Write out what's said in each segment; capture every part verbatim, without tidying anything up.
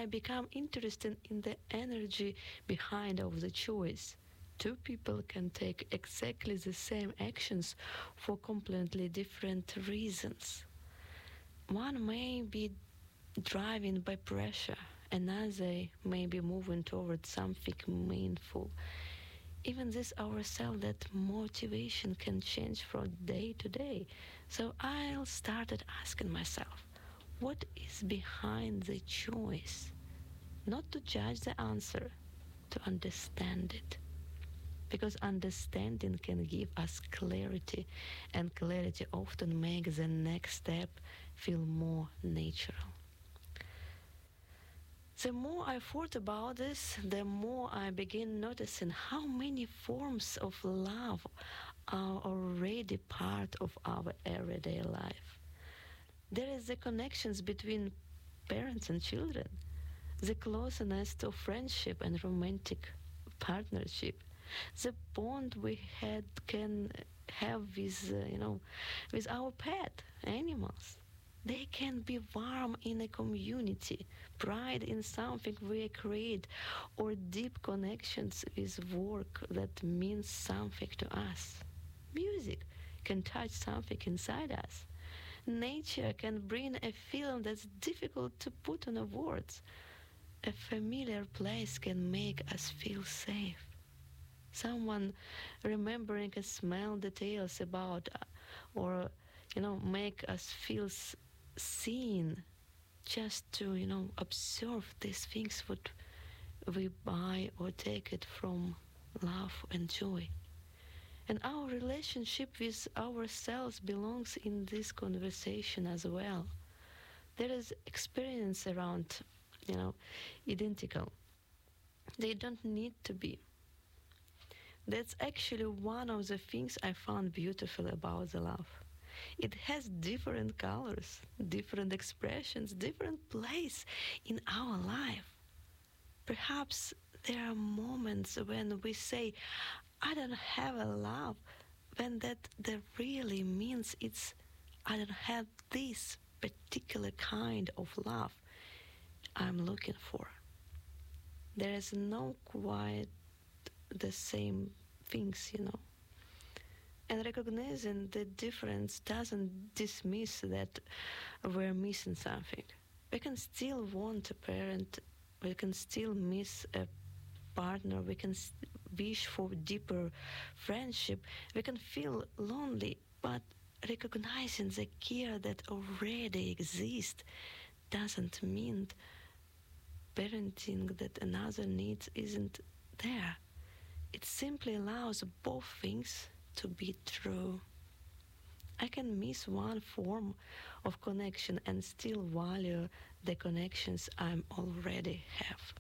I become interested in the energy behind of the choice. Two people can take exactly the same actions for completely different reasons. One may be driving by pressure, another may be moving towards something meaningful. Even this ourselves, that motivation can change from day to day. So I started asking myself, what is behind the choice? Not to judge the answer, to understand it. Because understanding can give us clarity, and clarity often makes the next step feel more natural. The more I thought about this, the more I began noticing how many forms of love are already part of our everyday life. There is the connections between parents and children, the closeness of friendship and romantic partnership, the bond we had can have with, uh, you know, with our pet animals. They can be warm in a community, pride in something we create, or deep connections with work that means something to us. Music can touch something inside us. Nature can bring a feeling that's difficult to put on words. A familiar place can make us feel safe. Someone remembering a smell details about, uh, or you know, make us feel seen. Just to you know observe these things what we buy or take it from love and joy. And our relationship with ourselves belongs in this conversation as well. There is experience around, you know, identical. They don't need to be. That's actually one of the things I found beautiful about the love. It has different colors, different expressions, different place in our life. Perhaps there are moments when we say, I don't have a love, when that, that really means it's, I don't have this particular kind of love I'm looking for. There is no quite the same things, you know. And recognizing the difference doesn't dismiss that we're missing something. We can still want a parent, we can still miss a partner, we can wish for deeper friendship, we can feel lonely, but recognizing the care that already exists doesn't mean parenting that another needs isn't there. It simply allows both things to be true. I can miss one form of connection and still value the connections I already have.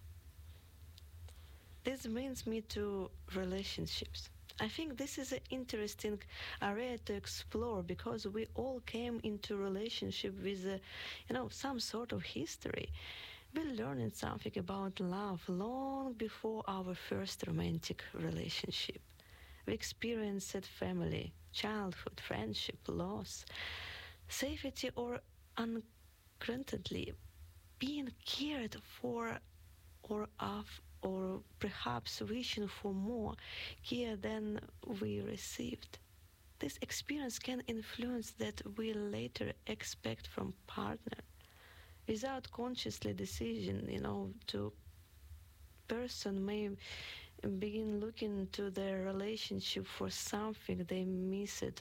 This brings me to relationships. I think this is an interesting area to explore because we all came into relationship with, a, you know, some sort of history. We learned something about love long before our first romantic relationship. We experienced family, childhood, friendship, loss, safety, or ungrantedly being cared for or of, or perhaps wishing for more care than we received. This experience can influence that we later expect from partner. Without consciously decision, you know, to person may begin looking to their relationship for something they missed,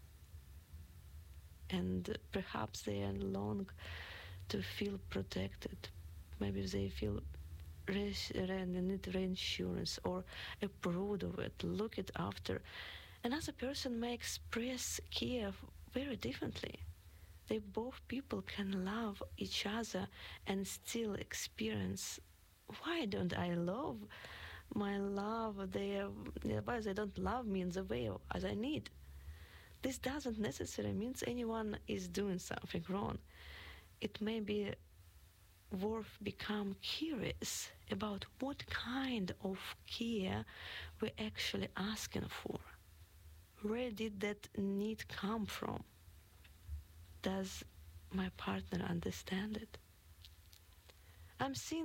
and perhaps they are long to feel protected. Maybe they feel res- need reinsurance or approved of it, look it after. Another person may express care very differently. They both people can love each other and still experience, why don't I love my love? They, why they don't love me in the way as I need. This doesn't necessarily mean anyone is doing something wrong. It may be worth become curious about what kind of care we're actually asking for. Where did that need come from? Does my partner understand it? I'm seeing